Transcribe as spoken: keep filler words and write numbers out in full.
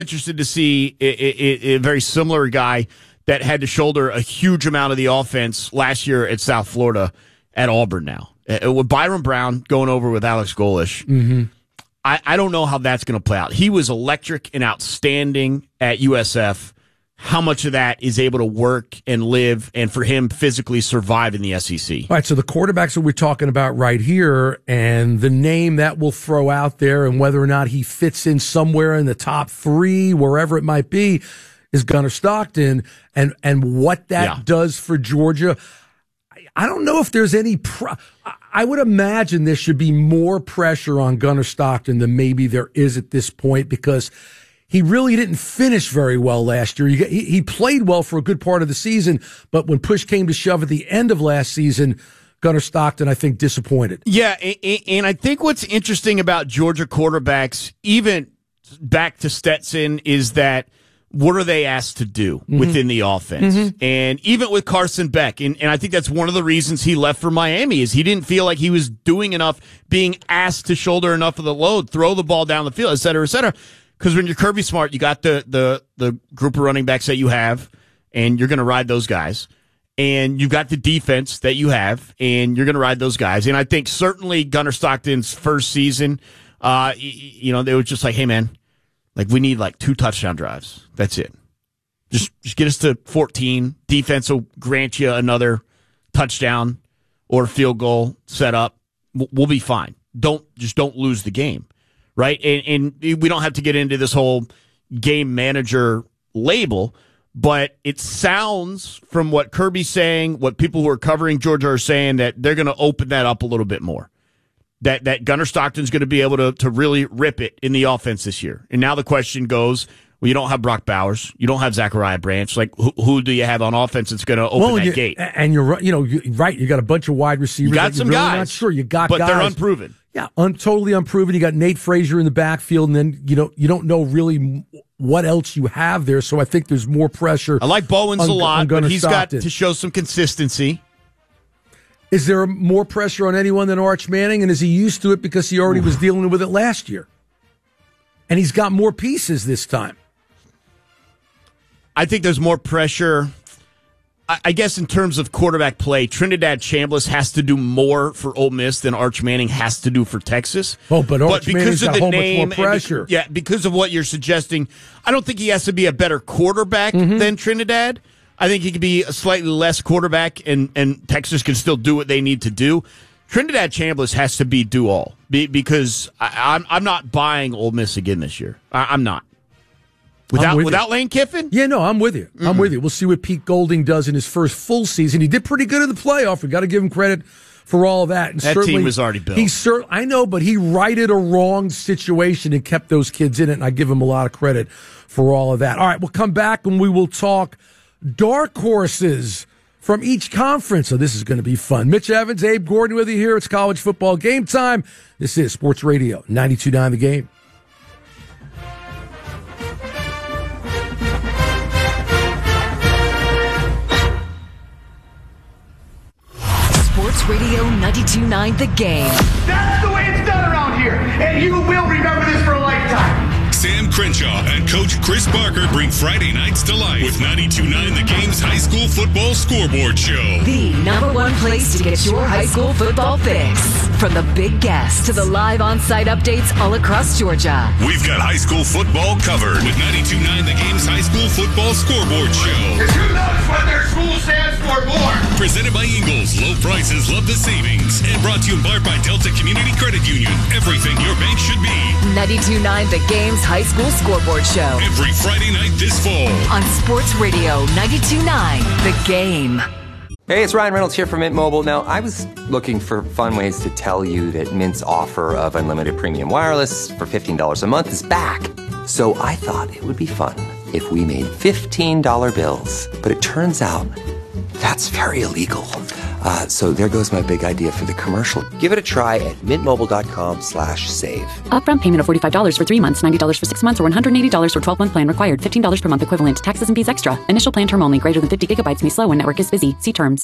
Interested to see a, a, a very similar guy that had to shoulder a huge amount of the offense last year at South Florida at Auburn now. Uh, with Byron Brown going over with Alex Golesh, mm-hmm. I, I don't know how that's going to play out. He was electric and outstanding at U S F. How much of that is able to work and live and for him physically survive in the S E C? All right, so the quarterbacks that we're talking about right here and the name that we'll throw out there and whether or not he fits in somewhere in the top three, wherever it might be, is Gunnar Stockton and, and what that yeah. does for Georgia. I don't know if there's any pro- I would imagine there should be more pressure on Gunnar Stockton than maybe there is at this point because he really didn't finish very well last year. He, he played well for a good part of the season, but when push came to shove at the end of last season, Gunnar Stockton, I think, disappointed. Yeah, and, and I think what's interesting about Georgia quarterbacks, even back to Stetson, is that what are they asked to do mm-hmm. within the offense? Mm-hmm. And even with Carson Beck, and, and I think that's one of the reasons he left for Miami, is he didn't feel like he was doing enough, being asked to shoulder enough of the load, throw the ball down the field, et cetera, et cetera. Because when you're Kirby Smart, you got the, the, the group of running backs that you have, and you're going to ride those guys. And you've got the defense that you have, and you're going to ride those guys. And I think certainly Gunnar Stockton's first season, uh, you know, they were just like, hey, man, like we need like two touchdown drives. That's it. Just, just get us to fourteen. Defense will grant you another touchdown or field goal set up. We'll be fine. Don't, just don't lose the game. Right, and, and we don't have to get into this whole game manager label, but it sounds from what Kirby's saying, what people who are covering Georgia are saying, that they're going to open that up a little bit more. That that Gunnar Stockton's going to be able to to really rip it in the offense this year. And now the question goes, well, you don't have Brock Bowers, you don't have Zachariah Branch. Like, who, who do you have on offense that's going to open well, that you, gate? And you're right, you know, you're right. You got a bunch of wide receivers. You got that some you're really guys, not sure. You got but guys, they're unproven. Yeah, un- totally unproven. You got Nate Frazier in the backfield, and then you know you don't know really what else you have there. So I think there's more pressure. I like Bowens on, a lot, but he's Stockton. got to show some consistency. Is there more pressure on anyone than Arch Manning, and is he used to it because he already Oof. was dealing with it last year? And he's got more pieces this time. I think there's more pressure. I guess in terms of quarterback play, Trinidad Chambliss has to do more for Ole Miss than Arch Manning has to do for Texas. Oh, but Arch but Manning's got a whole much more pressure. Be, yeah, because of what you're suggesting, I don't think he has to be a better quarterback mm-hmm. than Trinidad. I think he could be a slightly less quarterback, and, and Texas can still do what they need to do. Trinidad Chambliss has to be do all be, because I, I'm I'm not buying Ole Miss again this year. I, I'm not. Without without you. Lane Kiffin? Yeah, no, I'm with you. Mm-hmm. I'm with you. We'll see what Pete Golding does in his first full season. He did pretty good in the playoff. We got to give him credit for all of that. And that team was already built. He cer- I know, but he righted a wrong situation and kept those kids in it, and I give him a lot of credit for all of that. All right, we'll come back and we will talk dark horses from each conference. So this is going to be fun. Mitch Evans, Abe Gordon with you here. It's college football game time. This is Sports Radio ninety-two point nine The Game. Sports Radio ninety-two point nine The Game. That's the way it's done around here, and you will remember this for a lifetime. Sam Crenshaw and Coach Chris Barker bring Friday nights to life with ninety-two point nine The Game's high school football scoreboard show. The number one place to get your high school football fix. From the big guests to the live on-site updates all across Georgia. We've got high school football covered with ninety-two point nine The Game's high school football scoreboard show. Because who knows what their school stands for more? Presented by Ingles. Low prices, love the savings. And brought to you in part by Delta Community Credit Union. Everything your bank should be. ninety-two point nine The Game's high school scoreboard show. Every Friday night this fall. On Sports Radio ninety-two point nine The Game. Hey, it's Ryan Reynolds here from Mint Mobile. Now, I was looking for fun ways to tell you that Mint's offer of unlimited premium wireless for fifteen dollars a month is back. So I thought it would be fun if we made fifteen dollar bills. But it turns out that's very illegal. Uh, so there goes my big idea for the commercial. Give it a try at mintmobile.com slash save. Upfront payment of forty-five dollars for three months, ninety dollars for six months, or one hundred eighty dollars for twelve-month plan required. fifteen dollars per month equivalent. Taxes and fees extra. Initial plan term only. Greater than fifty gigabytes may slow when network is busy. See terms.